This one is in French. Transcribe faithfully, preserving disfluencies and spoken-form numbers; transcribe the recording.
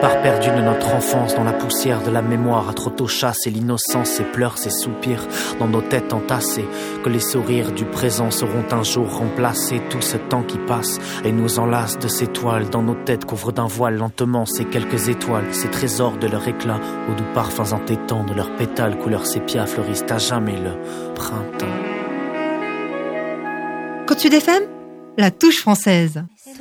part perdue de notre enfance, dans la poussière de la mémoire, a trop tôt chassé l'innocence, ses pleurs, ses soupirs, dans nos têtes entassées, que les sourires du présent seront un jour remplacés. Tout ce temps qui passe et nous enlace de ces toiles, dans nos têtes couvre d'un voile lentement ces quelques étoiles, ces trésors de leur éclat, aux doux parfums entêtants de leurs pétales, couleur sépia fleurissent à jamais le printemps. Côte Sud F M, la touche française.